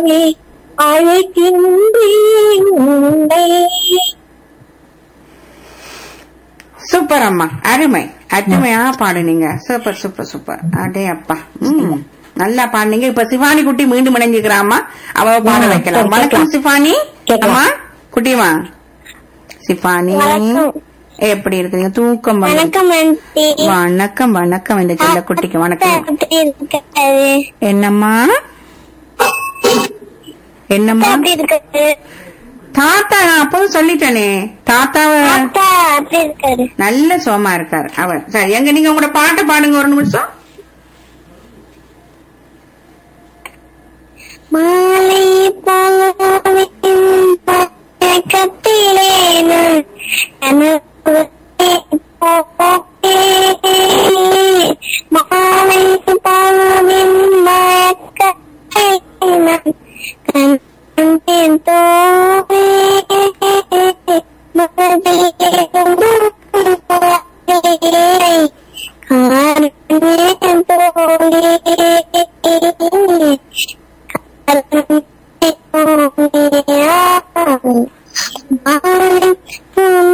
நிலாவே அழைக்கின்றேன் உன்னை. சூப்பர் அம்மா, அருமை அருமையா பாடுனீங்க. Super super super. அடே அப்பா, நல்லா பாடுனீங்க. இப்ப சிவானி குட்டி மீண்டும் இணைஞ்சுக்கிறாமா, அவ பாட வைக்கலாம். வணக்கம் சிவானி. அம்மா குட்டிமா சிவானி, எப்படி இருக்கீங்க? தூக்கம் வந்து- வணக்கம் ஆண்டி. வணக்கம் வணக்கம். இந்த செல்ல குட்டிக்கு வணக்கம். எப்படி இருக்காரு? என்னம்மா என்னம்மா? எப்படி இருக்காரு? தாத்தா நான் அப்பவும் சொல்லிட்டேனே, தாத்தாவை தாத்தா எப்படி இருக்காரு? நல்ல சோமா இருக்காரு அவர். சரி, எங்க நீங்க உங்களோட பாட்டை பாடுங்க ஒரு நிமிஷம். மாலை போவின் பக்கத்திலேனு கனவு போக்கே. மாலை போவின் பக்கத்திலேனு கண்டேன் தோவே. காரணம்